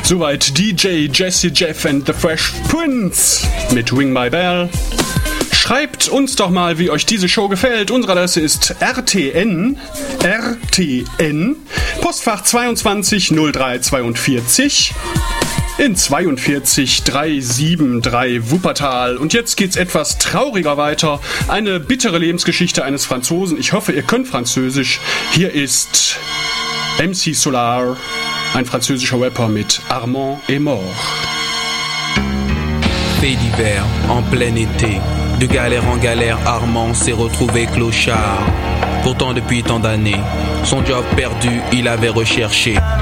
Soweit DJ Jesse Jeff and the Fresh Prince mit Ring My Bell. Schreibt uns doch mal, wie euch diese Show gefällt. Unsere Adresse ist RTN, Postfach 22 0342 in 42 373 Wuppertal. Und jetzt geht's etwas trauriger weiter. Eine bittere Lebensgeschichte eines Franzosen. Ich hoffe, ihr könnt Französisch. Hier ist MC Solar, ein französischer Rapper mit Armand est mort. Fait d'hiver, en plein été, de galère en galère, Armand s'est retrouvé clochard. Pourtant depuis tant d'années, son job perdu, il avait recherché